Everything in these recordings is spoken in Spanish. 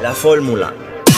La fórmula.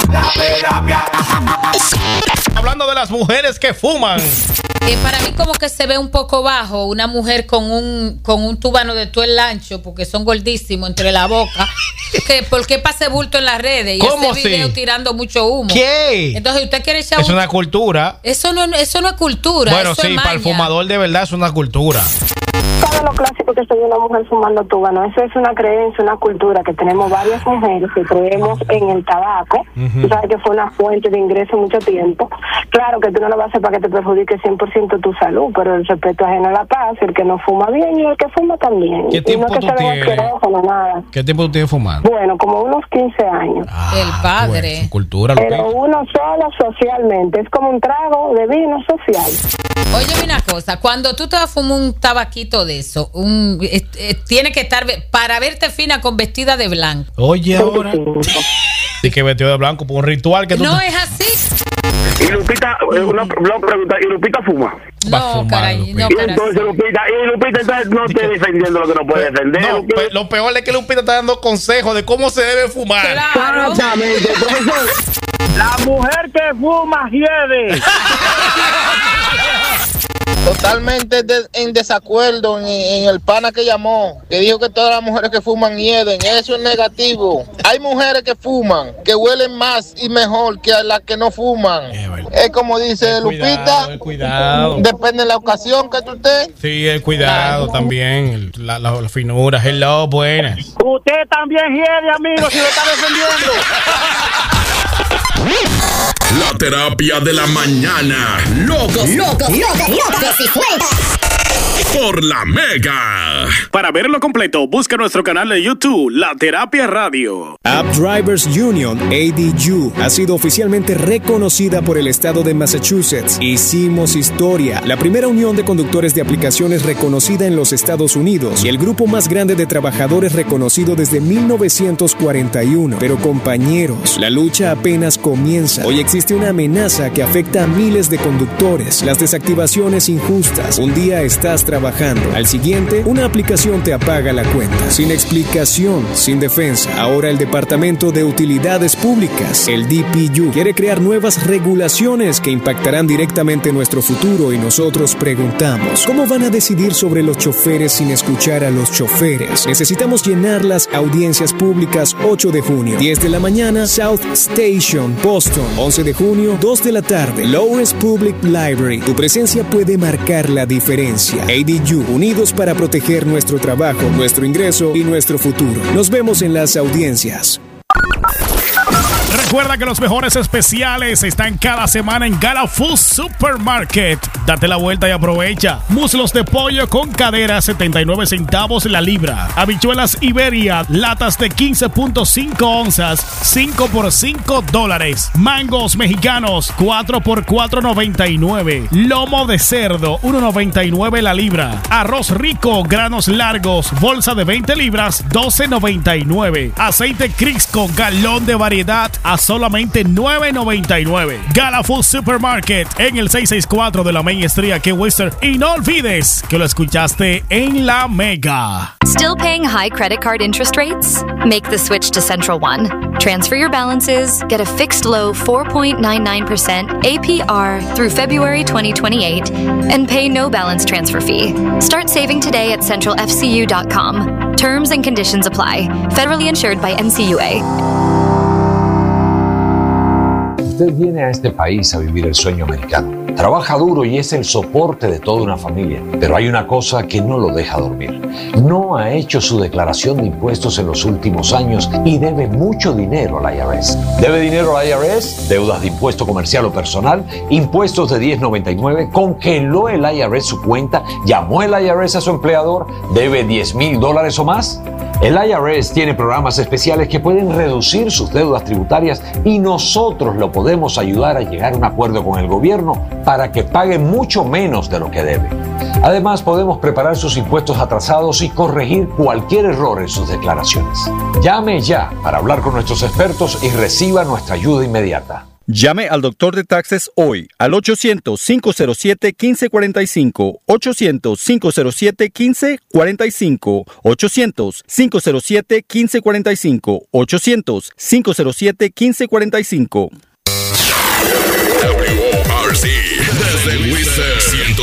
Hablando de las mujeres que fuman. Para mí como que se ve un poco bajo una mujer con un tubano de todo el ancho, porque son gordísimos entre la boca. ¿Por qué pase bulto en las redes? Y ¿Cómo ese video tirando mucho humo. ¿Qué? Entonces usted quiere echar Es una cultura. Eso no es cultura. Bueno, eso sí, es para el maña. fumador de verdad es una cultura. Todo lo clásico que soy una mujer fumando tubano, eso es una creencia, una cultura que tenemos varias mujeres que creemos en el tabaco. Tú sabes que fue una fuente de ingreso mucho tiempo. Claro que tú no lo vas a hacer para que te perjudique 100% tu salud, pero el respeto ajeno a la paz, el que no fuma bien y el que fuma también. ¿Qué tiempo y no tú que se vea tienes? asqueroso, no nada. ¿Qué tiempo tú tienes fumando? Bueno, como unos 15 años. El padre. Bueno, cultura. Lo Pero que... uno solo socialmente, es como un trago de vino social. Óyeme una cosa, cuando tú te vas a fumar un tabaquito de eso, tiene que estar, para verte fina con vestida de blanco. Oye, ahora. Sí, que vestido de blanco por un ritual que tú. No es así. Y Lupita, una pregunta, ¿y Lupita fuma? Va a No, fumar, caray, Lupita. no, Y pero entonces Lupita entonces no esté defendiendo lo que no puede defender. No, lo peor es que Lupita está dando consejos de cómo se debe fumar. Claro. Exactamente, profesor. La mujer que fuma hiede. Totalmente en desacuerdo en el pana que llamó, que dijo que todas las mujeres que fuman hieden. Eso es negativo. Hay mujeres que fuman, que huelen más y mejor que a las que no fuman. Es como dice Lupita, El cuidado. depende de la ocasión que tú estés. Sí, el cuidado también, la finura. Hello, buenas. Usted también hiede, amigo, si lo está defendiendo. La terapia de la mañana. Locos y sueltas. por la Mega. Para verlo completo, busca nuestro canal de YouTube, La Terapia Radio. App Drivers Union, ADU, ha sido oficialmente reconocida por el estado de Massachusetts. Hicimos historia. La primera unión de conductores de aplicaciones reconocida en los Estados Unidos y el grupo más grande de trabajadores reconocido desde 1941. Pero compañeros, la lucha apenas comienza. Hoy existe una amenaza que afecta a miles de conductores. Las desactivaciones injustas. Un día estás trabajando. Al siguiente, una aplicación te apaga la cuenta. Sin explicación, sin defensa. Ahora el Departamento de Utilidades Públicas, el DPU, quiere crear nuevas regulaciones que impactarán directamente nuestro futuro y nosotros preguntamos, ¿cómo van a decidir sobre los choferes sin escuchar a los choferes? Necesitamos llenar las audiencias públicas 8 de junio, 10 de la mañana, South Station, Boston, 11 de junio, 2 de la tarde, Lawrence Public Library. Tu presencia puede marcar la diferencia. ADU, unidos para proteger nuestro trabajo, nuestro ingreso y nuestro futuro. Nos vemos en las audiencias. Recuerda que los mejores especiales están cada semana en Gala Food Supermarket. Date la vuelta y aprovecha. Muslos de pollo con cadera, 79 centavos la libra. Habichuelas Iberia, latas de 15.5 onzas, 5 por $5. Mangos mexicanos, 4 por $4.99. Lomo de cerdo, $1.99 la libra. Arroz rico, granos largos, bolsa de 20 libras, $12.99. Aceite Crisco, galón de variedad, a solamente $9.99. Gala Food Supermarket en el 664 de la Main Street aquí en Worcester. Y no olvides que lo escuchaste en la Mega. Still paying high credit card interest rates? Make the switch to Central One. Transfer your balances, get a fixed low 4.99% APR through February 2028, and pay no balance transfer fee. Start saving today at centralfcu.com. Terms and conditions apply. Federally insured by NCUA. Usted viene a este país a vivir el sueño americano. Trabaja duro y es el soporte de toda una familia. Pero hay una cosa que no lo deja dormir. No ha hecho su declaración de impuestos en los últimos años y debe mucho dinero al IRS. ¿Debe dinero al IRS? Deudas de impuesto comercial o personal, impuestos de 1099, congeló el IRS su cuenta, llamó el IRS a su empleador, debe $10,000 o más. El IRS tiene programas especiales que pueden reducir sus deudas tributarias y nosotros lo podemos ayudar a llegar a un acuerdo con el gobierno para que pague mucho menos de lo que debe. Además, podemos preparar sus impuestos atrasados y corregir cualquier error en sus declaraciones. Llame ya para hablar con nuestros expertos y reciba nuestra ayuda inmediata. Llame al doctor de taxes hoy al 800-507-1545, 800-507-1545, 800-507-1545, 800-507-1545. WORC